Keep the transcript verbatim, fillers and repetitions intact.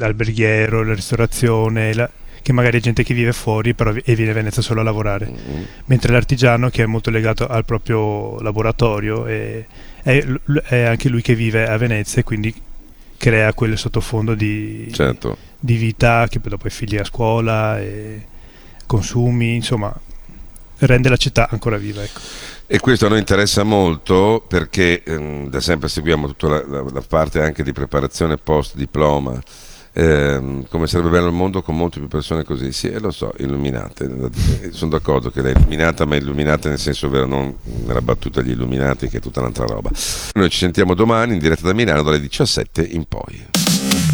l'alberghiero, la ristorazione, la, che magari è gente che vive fuori però e viene a Venezia solo a lavorare, mm-hmm. mentre l'artigiano, che è molto legato al proprio laboratorio, è, è, è anche lui che vive a Venezia e quindi crea quel sottofondo di, certo. di vita che poi dopo i figli a scuola e consumi, insomma rende la città ancora viva, ecco. E questo a noi interessa molto perché ehm, da sempre seguiamo tutta la, la, la parte anche di preparazione post diploma, ehm, come sarebbe bello il mondo con molte più persone così. Sì, lo so, illuminate, sono d'accordo che lei è illuminata, ma illuminate nel senso vero, non nella battuta gli illuminati, che è tutta un'altra roba. Noi ci sentiamo domani in diretta da Milano dalle diciassette in poi.